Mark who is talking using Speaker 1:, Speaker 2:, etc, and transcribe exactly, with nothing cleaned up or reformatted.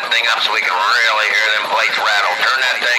Speaker 1: thing up so we can really hear them plates rattle. Turn that thing